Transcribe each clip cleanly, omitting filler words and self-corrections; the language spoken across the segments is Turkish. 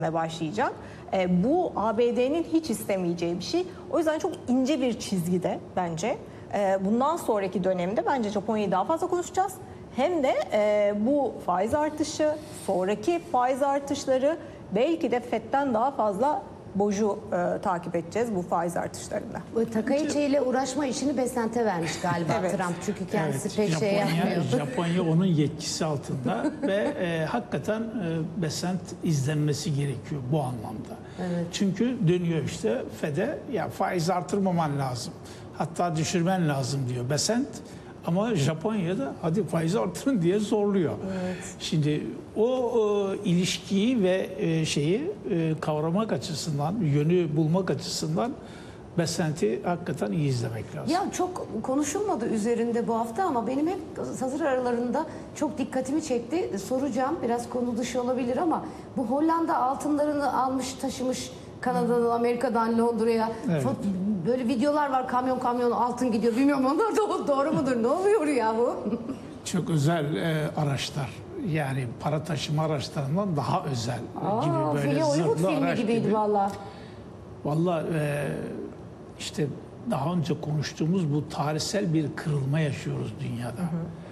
başlayacak. Bu ABD'nin hiç istemeyeceği bir şey. O yüzden çok ince bir çizgide bence. Bundan sonraki dönemde bence Japonya'yı daha fazla konuşacağız. Hem de bu faiz artışı, sonraki faiz artışları belki de FED'den daha fazla boju takip edeceğiz bu faiz artışlarında. Takaichi ile uğraşma işini Besant'e vermiş galiba Evet. Trump. Çünkü kendisi Evet, pek şey yapmıyor. Japonya onun yetkisi altında ve hakikaten Besant izlenmesi gerekiyor bu anlamda. Evet. Çünkü dönüyor işte FED'e ya faiz artırmaman lazım. Hatta düşürmen lazım diyor Besant. Ama Japonya'da hadi faiz artırın diye zorluyor. Evet. Şimdi o ilişkiyi ve şeyi kavramak açısından, yönü bulmak açısından Besant'i hakikaten iyi izlemek lazım. Ya çok konuşulmadı üzerinde bu hafta ama benim hep hazır aralarında çok dikkatimi çekti. Soracağım, biraz konu dışı olabilir ama bu Hollanda altınlarını almış taşımış Kanada'dan, Amerika'dan Londra'ya. Evet. Böyle videolar var, kamyon altın gidiyor. Bilmiyorum onlar da doğru mudur? Ne oluyor ya bu? Çok özel araçlar. Yani para taşıma araçlarından daha özel gibi böyle Hollywood zırhlı filmi araç gibiydi gibi. valla. Vallahi işte daha önce konuştuğumuz bu tarihsel bir kırılma yaşıyoruz dünyada.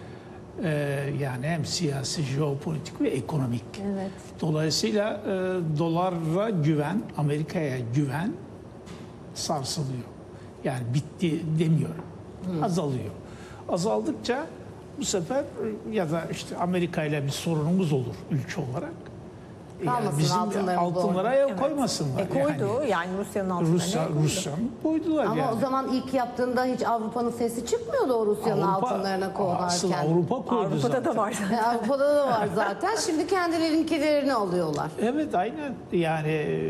Yani hem siyasi, jeopolitik ve ekonomik. Evet. Dolayısıyla dolara güven, Amerika'ya güven sarsılıyor. Yani bitti demiyorum. Azalıyor. Azaldıkça bu sefer ya da işte Amerika ile bir sorunumuz olur ülke olarak. Kalmasın bizim altınlarımız altınlara el koymasınlar. Koydu yani Rusya'nın altınlarına. Rusya'nın koydular Ama yani. o zaman ilk yaptığında hiç Avrupa'nın sesi çıkmıyordu o Rusya'nın altınlarına Asıl koyarken. Avrupa koydu Avrupa'da zaten. da var. Avrupa'da da var zaten. Şimdi kendilerinkilerini alıyorlar. Evet aynen yani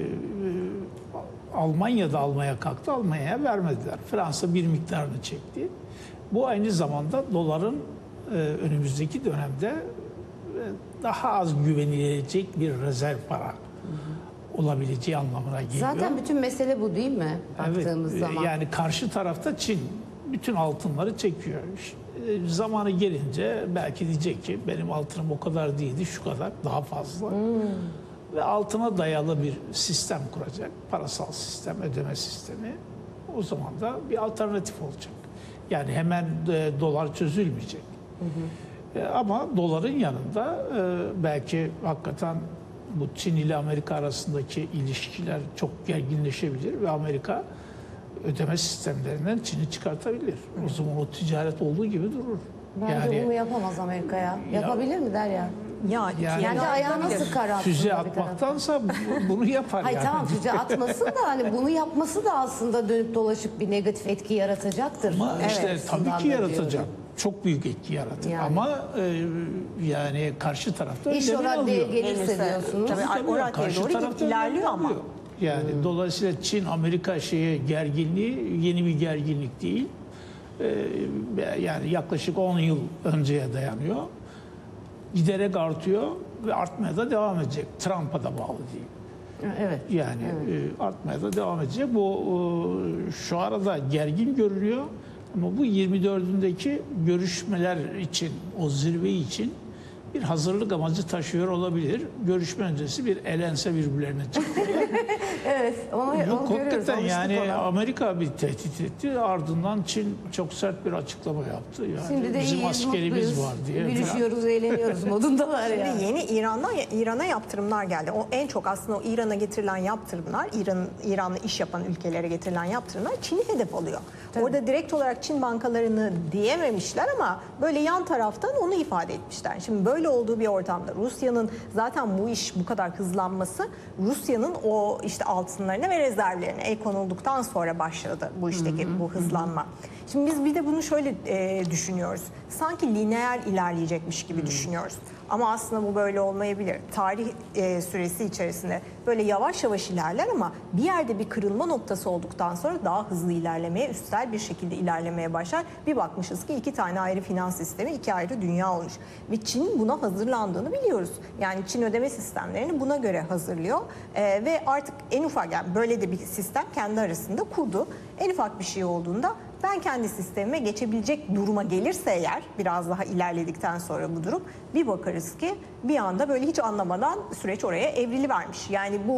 Almanya'da almaya kalktı, Almanya'ya vermediler. Fransa bir miktarını çekti. Bu aynı zamanda doların önümüzdeki dönemde daha az güvenilecek bir rezerv para olabileceği anlamına geliyor. Zaten bütün mesele bu değil mi? Baktığımız Evet, zaman. yani karşı tarafta Çin bütün altınları çekiyor. Zamanı gelince belki diyecek ki benim altınım o kadar değildi, şu kadar daha fazla. Ve altına dayalı bir sistem kuracak. Parasal sistem, ödeme sistemi. O zaman da bir alternatif olacak. Yani hemen dolar çözülmeyecek. Ama doların yanında belki hakikaten bu Çin ile Amerika arasındaki ilişkiler çok gerginleşebilir ve Amerika ödeme sistemlerinden Çin'i çıkartabilir. O zaman o ticaret olduğu gibi durur. Bence bunu yapamaz Amerika'ya. Yapabilir mi Derya? Yani Kendi ayağına sıkar aslında. Füze bir taraftan. atmaktansa bunu yapar Hayır yani. tamam füze atmasın da hani bunu yapması da aslında dönüp dolaşıp bir negatif etki yaratacaktır. Ama işte tabii Aslında ki yaratacak. diyorum. Çok büyük etki yaratır. Yani. Ama yani karşı tarafta İş o önlemini raddeye alıyor. gelirse diyorsunuz. Tabii o raddeye doğru tarafta ilerliyor önlemini ama. alıyor. Yani dolayısıyla Çin-Amerika gerginliği yeni bir gerginlik değil. Yani yaklaşık 10 yıl önceye dayanıyor. Giderek artıyor ve artmaya da devam edecek. Trump'a da bağlı değil. Evet. Yani artmaya da devam edecek. Bu şu arada gergin görünüyor ama bu 24'ündeki görüşmeler için, o zirve için bir hazırlık amacı taşıyor olabilir. Görüşme öncesi bir elense birbirlerine çıkıyor. Evet. Onu Yok görüyoruz. hakikaten alıştık yani ona. Amerika bir tehdit etti. Ardından Çin çok sert bir açıklama yaptı. Yani Şimdi de bizim iyiyiz, askerimiz mutluyuz. var diye. Gülüşüyoruz, eğleniyoruz modundalar ya. Şimdi yeni İran'a yaptırımlar geldi. O en çok aslında o İran'a getirilen yaptırımlar, İran'la iş yapan ülkelere getirilen yaptırımlar Çin'i hedef alıyor. Tabii. Orada direkt olarak Çin bankalarını diyememişler ama böyle yan taraftan onu ifade etmişler. Şimdi böyle olduğu bir ortamda Rusya'nın zaten bu iş bu kadar hızlanması Rusya'nın o işte altınlarına ve rezervlerine el konulduktan sonra başladı bu işteki bu hızlanma. Şimdi biz bir de bunu şöyle düşünüyoruz. Sanki lineer ilerleyecekmiş gibi düşünüyoruz. Ama aslında bu böyle olmayabilir. Tarih süresi içerisinde böyle yavaş yavaş ilerler ama bir yerde bir kırılma noktası olduktan sonra daha hızlı ilerlemeye, üstel bir şekilde ilerlemeye başlar. Bir bakmışız ki 2 tane ayrı finans sistemi, 2 ayrı dünya olmuş. Ve Çin buna hazırlandığını biliyoruz. Yani Çin ödeme sistemlerini buna göre hazırlıyor. Ve artık en ufak yani böyle de bir sistem kendi arasında kurdu. En ufak bir şey olduğunda ben kendi sistemime geçebilecek duruma gelirse eğer, biraz daha ilerledikten sonra bu durum, bir bakarız ki bir anda böyle hiç anlamadan süreç oraya evrilivermiş. Yani bu